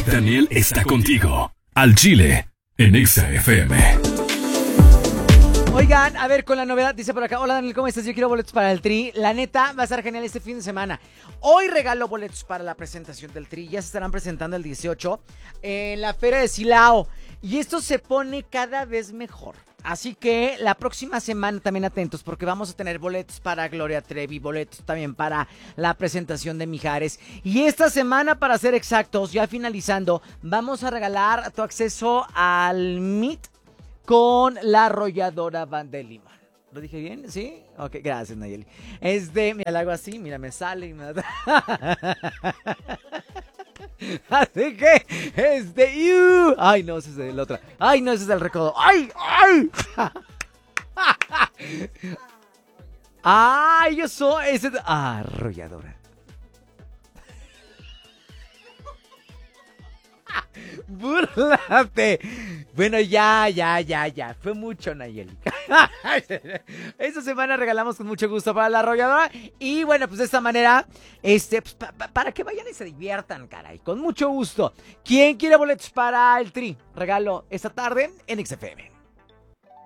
Daniel está contigo. Al Chile, en Exa FM. Oigan, a ver, con la novedad, dice por acá, hola Daniel, ¿cómo estás? Yo quiero boletos para el Tri. La neta, va a estar genial este fin de semana. Hoy regalo boletos para la presentación del Tri. Ya se estarán presentando el 18 en la Feria de Silao. Y esto se pone cada vez mejor. Así que la próxima semana también atentos, porque vamos a tener boletos para Gloria Trevi, boletos también para la presentación de Mijares. Y esta semana, para ser exactos, ya finalizando, vamos a regalar tu acceso al Meet con la arrolladora Van de Limón. ¿Lo dije bien? ¿Sí? Ok, gracias, Nayeli. Mira, lo hago así, mira, me sale y me... Así que, ay, no, ese es el otro. Ay, no, ese es el recodo. Ay, ay. Ay, yo soy ese... arrolladora. Búrlate. Bueno, ya. Fue mucho, Nayeli. Esta semana regalamos con mucho gusto para la arrolladora. Y bueno, pues de esta manera, pues, para que vayan y se diviertan, caray. Con mucho gusto. ¿Quién quiere boletos para el Tri? Regalo esta tarde en XFM.